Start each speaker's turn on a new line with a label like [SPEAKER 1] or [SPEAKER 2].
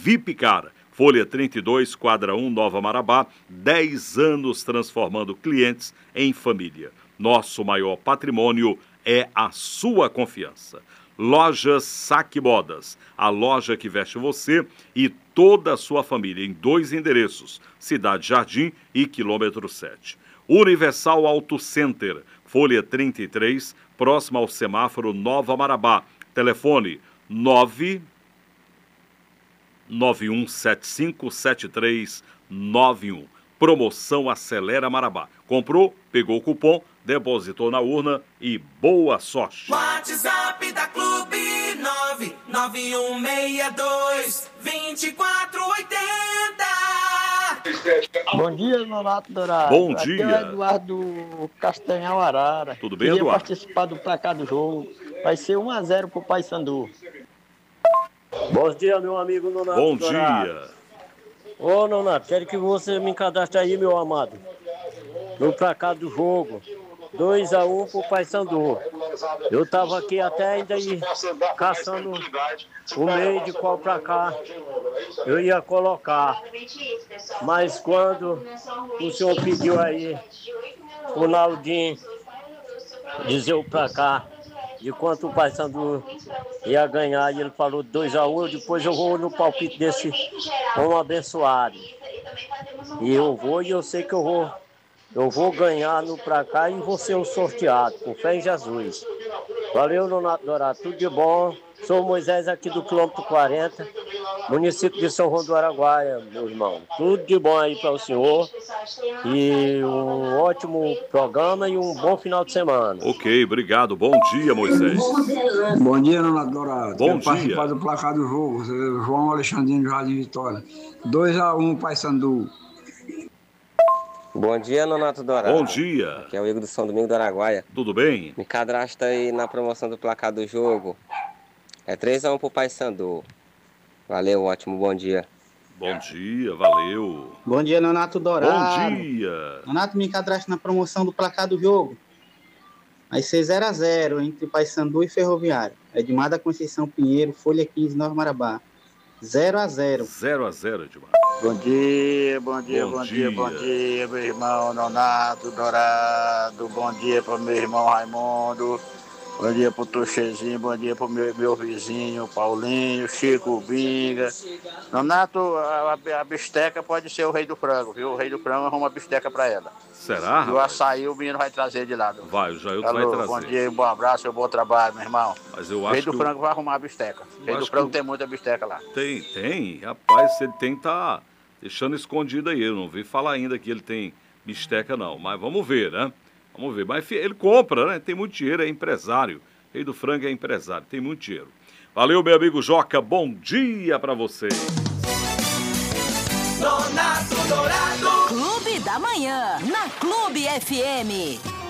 [SPEAKER 1] Vipicar, Folha 32, quadra 1, Nova Marabá, 10 anos transformando clientes em família. Nosso maior patrimônio é a sua confiança. Lojas Saque Modas, a loja que veste você e toda a sua família em 2 endereços, Cidade Jardim e quilômetro 7. Universal Auto Center, Folha 33, próximo ao semáforo Nova Marabá. Telefone 991757391. Promoção Acelera Marabá. Comprou, pegou o cupom, depositou na urna e boa sorte.
[SPEAKER 2] WhatsApp da Clube 99162-2480.
[SPEAKER 3] Bom dia, Nonato Dourado.
[SPEAKER 1] Bom
[SPEAKER 3] Aqui
[SPEAKER 1] dia.
[SPEAKER 3] é o Eduardo Castanhal Arara.
[SPEAKER 1] Tudo bem,
[SPEAKER 3] Queria
[SPEAKER 1] Eduardo?
[SPEAKER 3] participar do placar do jogo. Vai ser 1-0 pro Paysandu.
[SPEAKER 4] Bom dia, meu amigo Nonato
[SPEAKER 1] Bom
[SPEAKER 4] Dourado.
[SPEAKER 1] dia.
[SPEAKER 4] Ô, Nonato, quero que você me cadastre aí, meu amado. No placar do jogo. 2-1 pro Paysandu. Eu tava aqui até ainda aí caçando o meio de qual placar eu ia colocar. Mas quando o senhor pediu aí o Naldinho dizer o placar de quanto o Paysandu ia ganhar, e ele falou 2-1, depois eu vou no palpite desse homem abençoado. E eu vou, e eu sei que eu vou ganhar no placar e vou ser o sorteado, com fé em Jesus. Valeu, Nonato Dourado, tudo de bom. Sou o Moisés aqui do quilômetro 40, município de São João do Araguaia, meu irmão. Tudo de bom aí para o senhor e um ótimo programa e um bom final de semana.
[SPEAKER 1] Ok, obrigado. Bom dia, Moisés.
[SPEAKER 5] Bom dia, Nonato Dourado.
[SPEAKER 1] Bom
[SPEAKER 5] Quero
[SPEAKER 1] dia.
[SPEAKER 5] participar do placar do jogo. João Alexandrino, Jardim Vitória. 2-1, Paysandu.
[SPEAKER 6] Bom dia, Nonato Dourado.
[SPEAKER 1] Bom dia.
[SPEAKER 6] Aqui é o Igor do São Domingo do Araguaia.
[SPEAKER 1] Tudo bem?
[SPEAKER 6] Me cadastra aí na promoção do placar do jogo. É 3-1 pro Paysandu. Valeu, ótimo, bom dia.
[SPEAKER 1] Bom dia, valeu.
[SPEAKER 7] Bom dia, Nonato Dourado.
[SPEAKER 1] Bom dia.
[SPEAKER 7] Nonato, me cadastre na promoção do placar do jogo. Vai ser 0-0 entre Paysandu e Ferroviário. Edmar da Conceição Pinheiro, Folha 15, Nova Marabá. 0-0.
[SPEAKER 1] 0-0, Edmar.
[SPEAKER 8] Bom dia,
[SPEAKER 1] Bom dia.
[SPEAKER 8] meu irmão Nonato Dourado. Bom dia para meu irmão Raimundo. Bom dia pro Tuxezinho, bom dia pro meu vizinho Paulinho, Chico Binga. Nonato, a bisteca pode ser o rei do frango, viu? O rei do frango arruma a bisteca pra ela.
[SPEAKER 1] Será?
[SPEAKER 8] E o açaí o menino vai trazer de lado.
[SPEAKER 1] Vai, o Jailton
[SPEAKER 8] Alô,
[SPEAKER 1] vai trazer.
[SPEAKER 8] bom dia, bom abraço e bom trabalho, meu irmão.
[SPEAKER 1] Mas eu
[SPEAKER 8] O
[SPEAKER 1] acho
[SPEAKER 8] rei do
[SPEAKER 1] que
[SPEAKER 8] frango vai arrumar a bisteca. O rei do
[SPEAKER 1] acho
[SPEAKER 8] frango
[SPEAKER 1] que
[SPEAKER 8] tem muita bisteca lá.
[SPEAKER 1] Tem. Rapaz, ele tem tá deixando escondido aí. Eu não vi falar ainda que ele tem bisteca, não. Mas vamos ver, né? Vamos ver. Mas ele compra, né? Tem muito dinheiro, é empresário. Rei do frango é empresário, tem muito dinheiro. Valeu, meu amigo Joca. Bom dia pra você.
[SPEAKER 2] Nonato Dourado.
[SPEAKER 9] Clube da Manhã, na Clube FM.